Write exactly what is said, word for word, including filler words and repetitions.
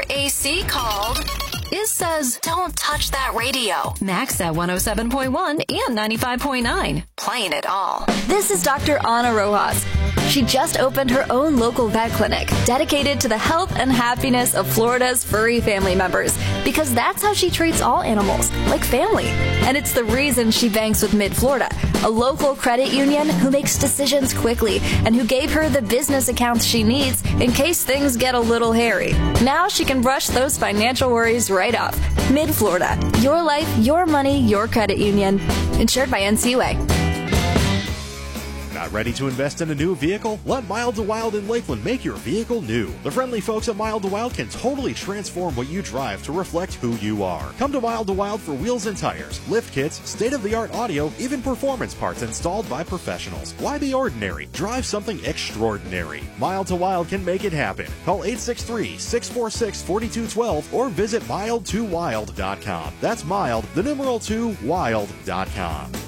your A C called. Iz says, don't touch that radio. Max at one oh seven point one and ninety-five point nine. Playing it all. This is Doctor Ana Rojas. She just opened her own local vet clinic dedicated to the health and happiness of Florida's furry family members, because that's how she treats all animals, like family. And it's the reason she banks with Mid-Florida, a local credit union who makes decisions quickly and who gave her the business accounts she needs in case things get a little hairy. Now she can brush those financial worries right off. Mid-Florida, your life, your money, your credit union. Insured by N C U A. Not ready to invest in a new vehicle? Let Mild to Wild in Lakeland make your vehicle new. The friendly folks at Mild to Wild can totally transform what you drive to reflect who you are. Come to Mild to Wild for wheels and tires, lift kits, state-of-the-art audio, even performance parts installed by professionals. Why be ordinary? Drive something extraordinary. Mild to Wild can make it happen. Call eight six three, six four six, four two one two or visit mild to wild dot com. That's mild, the numeral two, wild dot com.